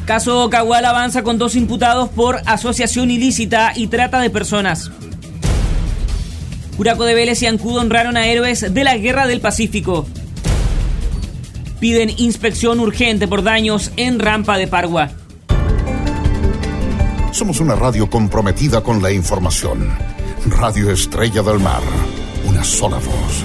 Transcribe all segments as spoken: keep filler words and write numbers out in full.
Caso Cagual avanza con dos imputados por asociación ilícita y trata de personas. Curacao de Vélez y Ancud honraron a héroes de la Guerra del Pacífico. Piden inspección urgente por daños en rampa de Pargua. Somos una radio comprometida con la información. Radio Estrella del Mar. Una sola voz.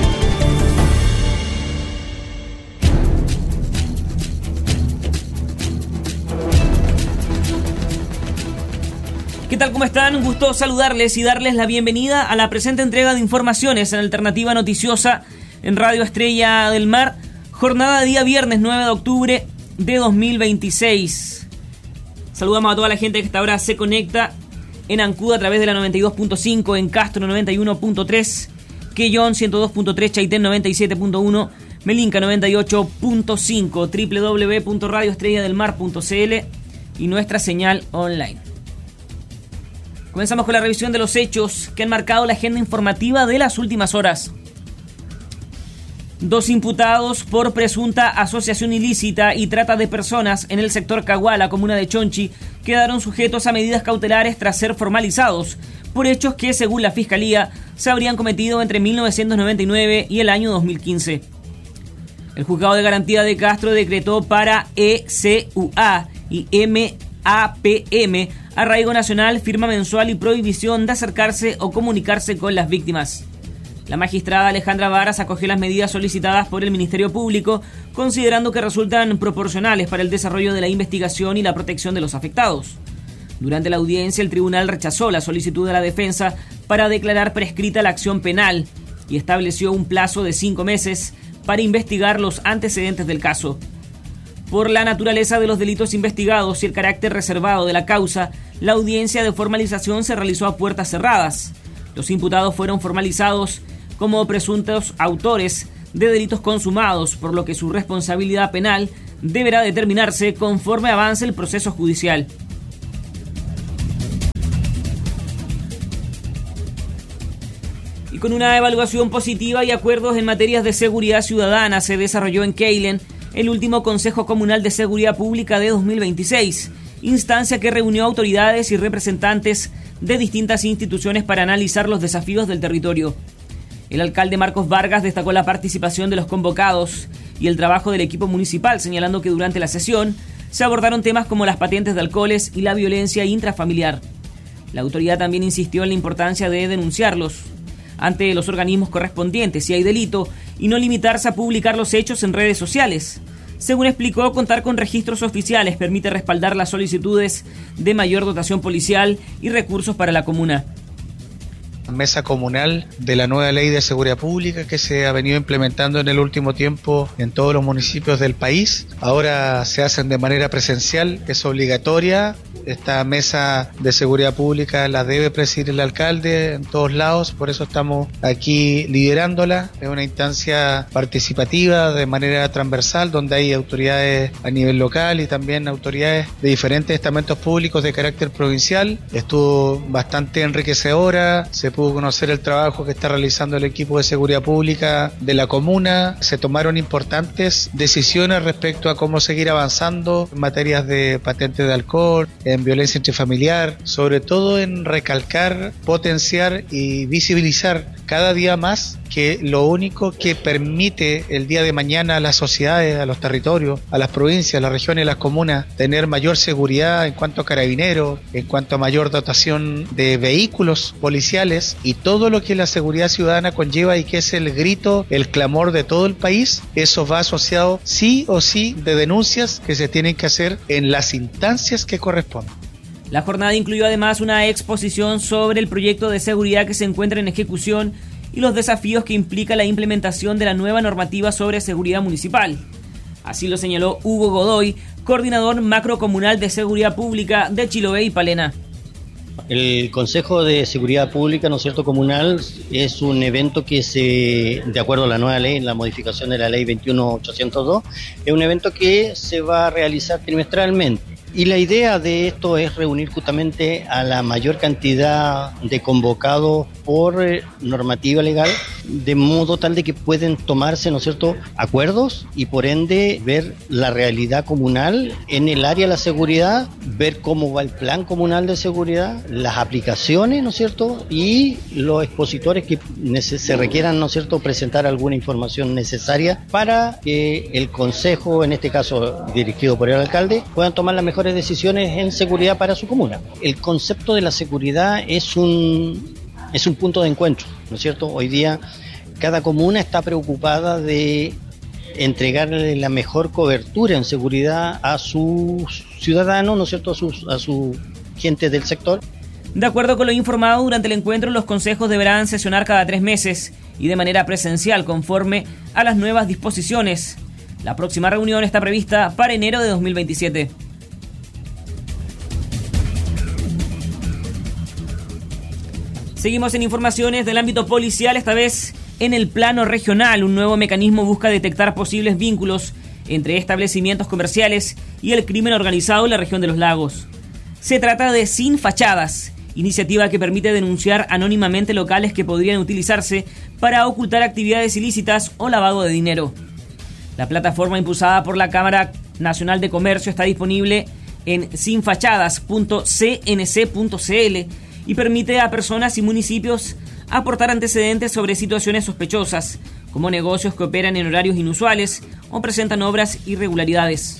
¿Qué tal? ¿Cómo están? Un gusto saludarles y darles la bienvenida a la presente entrega de informaciones en Alternativa Noticiosa en Radio Estrella del Mar. Jornada día viernes nueve de octubre de dos mil veintiséis. Saludamos a toda la gente que hasta ahora se conecta en Ancud a través de la noventa y dos punto cinco, en Castro noventa y uno punto tres, Quellón ciento dos punto tres, Chaitén noventa y siete punto uno, Melinca noventa y ocho punto cinco, doble u doble u doble u punto radio estrella del mar punto c l y nuestra señal online. Comenzamos con la revisión de los hechos que han marcado la agenda informativa de las últimas horas. Dos imputados por presunta asociación ilícita y trata de personas en el sector Caguala, comuna de Chonchi, quedaron sujetos a medidas cautelares tras ser formalizados por hechos que, según la Fiscalía, se habrían cometido entre mil novecientos noventa y nueve y el año dos mil quince. El Juzgado de Garantía de Castro decretó para E C U A y M A P M arraigo nacional, firma mensual y prohibición de acercarse o comunicarse con las víctimas. La magistrada Alejandra Varas acogió las medidas solicitadas por el Ministerio Público, considerando que resultan proporcionales para el desarrollo de la investigación y la protección de los afectados. Durante la audiencia, el tribunal rechazó la solicitud de la defensa para declarar prescrita la acción penal y estableció un plazo de cinco meses para investigar los antecedentes del caso. Por la naturaleza de los delitos investigados y el carácter reservado de la causa, la audiencia de formalización se realizó a puertas cerradas. Los imputados fueron formalizados como presuntos autores de delitos consumados, por lo que su responsabilidad penal deberá determinarse conforme avance el proceso judicial. Y con una evaluación positiva y acuerdos en materias de seguridad ciudadana, se desarrolló en Keilen el último Consejo Comunal de Seguridad Pública de dos mil veintiséis, instancia que reunió autoridades y representantes de distintas instituciones para analizar los desafíos del territorio. El alcalde Marcos Vargas destacó la participación de los convocados y el trabajo del equipo municipal, señalando que durante la sesión se abordaron temas como las patentes de alcoholes y la violencia intrafamiliar. La autoridad también insistió en la importancia de denunciarlos ante los organismos correspondientes si hay delito y no limitarse a publicar los hechos en redes sociales. Según explicó, contar con registros oficiales permite respaldar las solicitudes de mayor dotación policial y recursos para la comuna. Mesa comunal de la nueva ley de seguridad pública que se ha venido implementando en el último tiempo en todos los municipios del país. Ahora se hacen de manera presencial, es obligatoria. Esta mesa de seguridad pública la debe presidir el alcalde en todos lados, por eso estamos aquí liderándola. Es una instancia participativa de manera transversal donde hay autoridades a nivel local y también autoridades de diferentes estamentos públicos de carácter provincial. Estuvo bastante enriquecedora, se pudo conocer el trabajo que está realizando el equipo de seguridad pública de la comuna. Se tomaron importantes decisiones respecto a cómo seguir avanzando en materias de patentes de alcohol, en violencia intrafamiliar, sobre todo en recalcar, potenciar y visibilizar cada día más que lo único que permite el día de mañana a las sociedades, a los territorios, a las provincias, a las regiones, a las comunas, tener mayor seguridad en cuanto a carabineros, en cuanto a mayor dotación de vehículos policiales y todo lo que la seguridad ciudadana conlleva y que es el grito, el clamor de todo el país. Eso va asociado sí o sí de denuncias que se tienen que hacer en las instancias que corresponden. La jornada incluyó además una exposición sobre el proyecto de seguridad que se encuentra en ejecución y los desafíos que implica la implementación de la nueva normativa sobre seguridad municipal. Así lo señaló Hugo Godoy, coordinador macrocomunal de seguridad pública de Chiloé y Palena. El Consejo de Seguridad Pública, ¿no es cierto?, comunal, es un evento que se, de acuerdo a la nueva ley, la modificación de la ley veintiuno mil ochocientos dos, es un evento que se va a realizar trimestralmente. Y la idea de esto es reunir justamente a la mayor cantidad de convocados por eh, normativa legal, de modo tal de que pueden tomarse, ¿no es cierto?, acuerdos y por ende ver la realidad comunal en el área de la seguridad, ver cómo va el plan comunal de seguridad, las aplicaciones, ¿no es cierto?, y los expositores que neces- se requieran, ¿no es cierto?, presentar alguna información necesaria para que el consejo, en este caso dirigido por el alcalde, puedan tomar las mejores decisiones en seguridad para su comuna. El concepto de la seguridad es un, es un punto de encuentro, ¿no es cierto? Hoy día cada comuna está preocupada de entregarle la mejor cobertura en seguridad a sus ciudadanos, ¿no es cierto?, a sus, a su gente del sector. De acuerdo con lo informado durante el encuentro, los consejos deberán sesionar cada tres meses y de manera presencial conforme a las nuevas disposiciones. La próxima reunión está prevista para enero de dos mil veintisiete. Seguimos en informaciones del ámbito policial, esta vez en el plano regional. Un nuevo mecanismo busca detectar posibles vínculos entre establecimientos comerciales y el crimen organizado en la región de los lagos. Se trata de Sin Fachadas, iniciativa que permite denunciar anónimamente locales que podrían utilizarse para ocultar actividades ilícitas o lavado de dinero. La plataforma impulsada por la Cámara Nacional de Comercio está disponible en sin fachadas punto c n c punto c l y permite a personas y municipios aportar antecedentes sobre situaciones sospechosas, como negocios que operan en horarios inusuales o presentan obras irregularidades.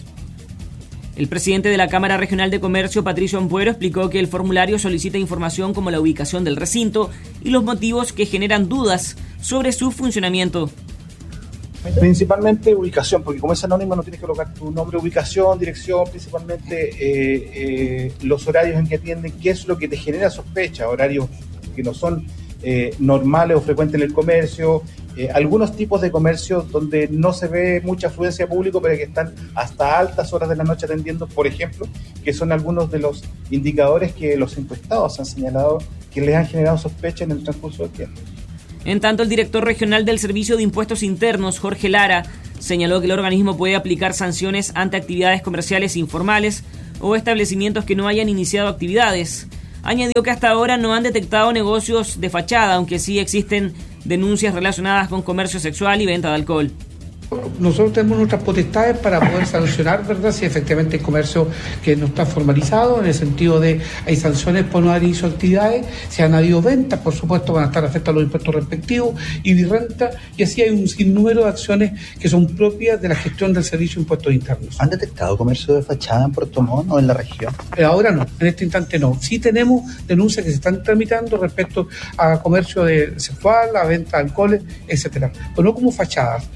El presidente de la Cámara Regional de Comercio, Patricio Ampuero, explicó que el formulario solicita información como la ubicación del recinto y los motivos que generan dudas sobre su funcionamiento. Principalmente ubicación, porque como es anónimo no tienes que colocar tu nombre, ubicación, dirección, principalmente eh, eh, los horarios en que atienden, qué es lo que te genera sospecha, horarios que no son eh, normales o frecuentes en el comercio, eh, algunos tipos de comercio donde no se ve mucha afluencia de público, pero que están hasta altas horas de la noche atendiendo, por ejemplo, que son algunos de los indicadores que los encuestados han señalado que les han generado sospecha en el transcurso del tiempo. En tanto, el director regional del Servicio de Impuestos Internos, Jorge Lara, señaló que el organismo puede aplicar sanciones ante actividades comerciales informales o establecimientos que no hayan iniciado actividades. Añadió que hasta ahora no han detectado negocios de fachada, aunque sí existen denuncias relacionadas con comercio sexual y venta de alcohol. Nosotros tenemos nuestras potestades para poder sancionar, ¿verdad?, si efectivamente hay comercio que no está formalizado, en el sentido de hay sanciones por no haber iniciado actividades, si han habido ventas, por supuesto van a estar afectados los impuestos respectivos y birrenta, y así hay un sinnúmero de acciones que son propias de la gestión del Servicio de Impuestos Internos. ¿Han detectado comercio de fachada en Puerto Montt o en la región? Pero ahora no, en este instante no. Sí tenemos denuncias que se están tramitando respecto a comercio de sexual, a venta de alcoholes, etcétera, pero no como fachadas.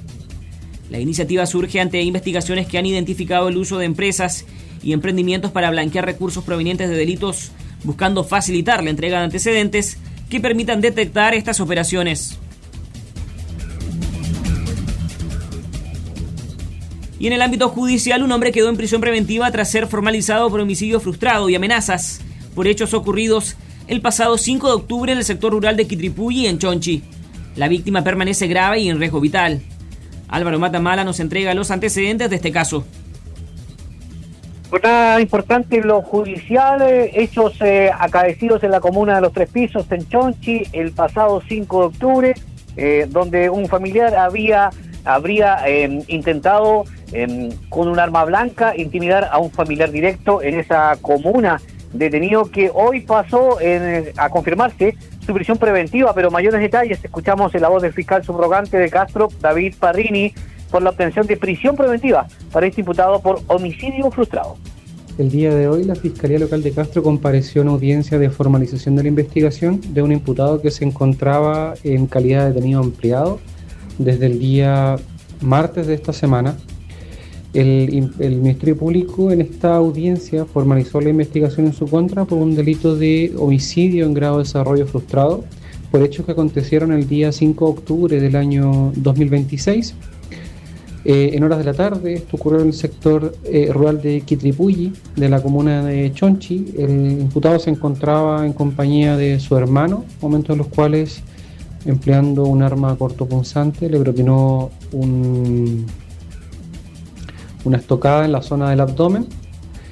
La iniciativa surge ante investigaciones que han identificado el uso de empresas y emprendimientos para blanquear recursos provenientes de delitos, buscando facilitar la entrega de antecedentes que permitan detectar estas operaciones. Y en el ámbito judicial, un hombre quedó en prisión preventiva tras ser formalizado por homicidio frustrado y amenazas por hechos ocurridos el pasado cinco de octubre en el sector rural de Quitripulli, en Chonchi. La víctima permanece grave y en riesgo vital. Álvaro Matamala nos entrega los antecedentes de este caso. Jornada importante en lo judicial, hechos eh, acaecidos en la comuna de Los Tres Pisos, en Chonchi, el pasado cinco de octubre, eh, donde un familiar había habría eh, intentado eh, con un arma blanca intimidar a un familiar directo en esa comuna, detenido que hoy pasó en, a confirmarse su prisión preventiva, pero mayores detalles escuchamos en la voz del fiscal subrogante de Castro, David Parrini, por la obtención de prisión preventiva para este imputado por homicidio frustrado. El día de hoy la Fiscalía Local de Castro compareció en audiencia de formalización de la investigación de un imputado que se encontraba en calidad de detenido ampliado desde el día martes de esta semana. El, el Ministerio Público en esta audiencia formalizó la investigación en su contra por un delito de homicidio en grado de desarrollo frustrado por hechos que acontecieron el día cinco de octubre del año dos mil veintiséis. Eh, en horas de la tarde, esto ocurrió en el sector eh, rural de Quitripulli, de la comuna de Chonchi. El imputado se encontraba en compañía de su hermano, momentos en los cuales, empleando un arma cortopunzante, le propinó un, una estocada en la zona del abdomen.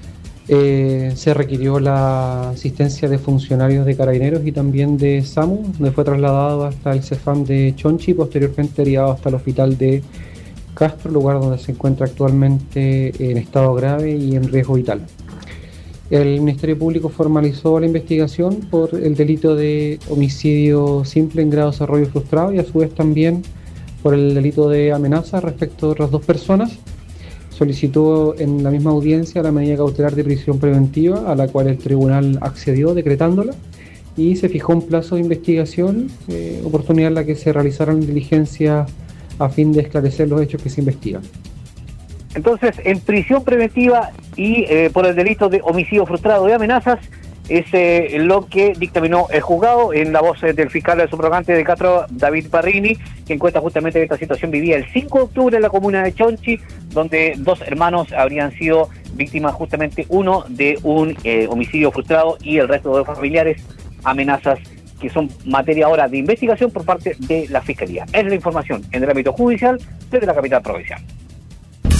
Eh, se requirió la asistencia de funcionarios de Carabineros y también de SAMU, donde fue trasladado hasta el CEFAM de Chonchi y posteriormente derivado hasta el hospital de Castro, lugar donde se encuentra actualmente en estado grave y en riesgo vital. El Ministerio Público formalizó la investigación por el delito de homicidio simple en grado de desarrollo frustrado y a su vez también por el delito de amenaza respecto de otras dos personas. Solicitó en la misma audiencia la medida cautelar de prisión preventiva, a la cual el tribunal accedió decretándola, y se fijó un plazo de investigación, eh, oportunidad en la que se realizaron diligencias a fin de esclarecer los hechos que se investigan. Entonces, en prisión preventiva y eh, por el delito de homicidio frustrado y amenazas, es eh, lo que dictaminó el juzgado en la voz eh, del fiscal subrogante de Castro, David Parrini, que encuentra justamente esta situación vivida el cinco de octubre en la comuna de Chonchi, donde dos hermanos habrían sido víctimas justamente, uno de un eh, homicidio frustrado y el resto de familiares amenazas, que son materia ahora de investigación por parte de la Fiscalía. Es la información en el ámbito judicial desde la capital provincial.